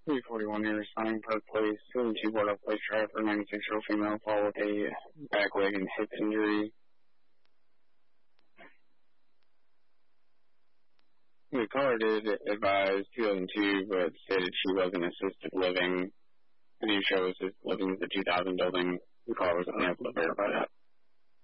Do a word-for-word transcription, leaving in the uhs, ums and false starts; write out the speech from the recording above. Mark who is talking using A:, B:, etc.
A: three forty-one here, Sign Park Place, two and two Board Up Place driver, ninety-six-year-old female, fall with a back, leg, and hip injury. The caller did advise two thousand two, but stated she was in assisted living. The new show assisted living is the two thousand building. The caller was unable to verify that.